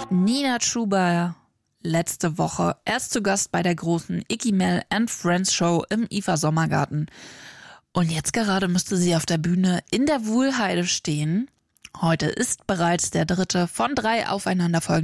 Nina Chuba letzte Woche erst zu Gast bei der großen Icky Mel and Friends Show im IFA Sommergarten. Und jetzt gerade müsste sie auf der Bühne in der Wuhlheide stehen. Heute ist bereits der dritte von 3 aufeinanderfolgenden